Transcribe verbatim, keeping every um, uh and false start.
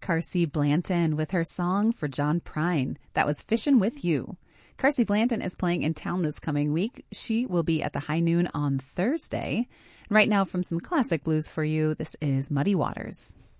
Carcy Blanton with her song for John Prine. That was Fishin' With You. Carcy Blanton is playing in town this coming week. She will be at the High Noon on Thursday. Right now, from some classic blues for you, this is Muddy Waters.